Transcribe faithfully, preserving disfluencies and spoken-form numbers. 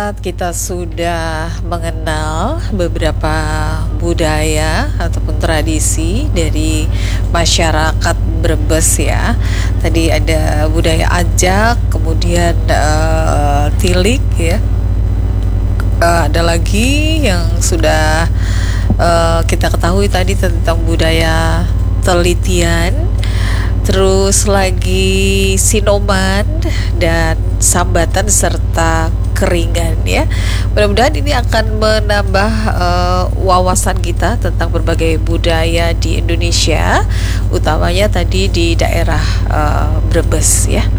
saat kita sudah mengenal beberapa budaya ataupun tradisi dari masyarakat Brebes ya. Tadi ada budaya ajak, kemudian uh, tilik ya. Uh, ada lagi yang sudah uh, kita ketahui tadi tentang budaya telitian, terus lagi sinoman dan sambatan serta keringan ya. Mudah-mudahan ini akan menambah uh, wawasan kita tentang berbagai budaya di Indonesia, utamanya tadi di daerah uh, Brebes ya.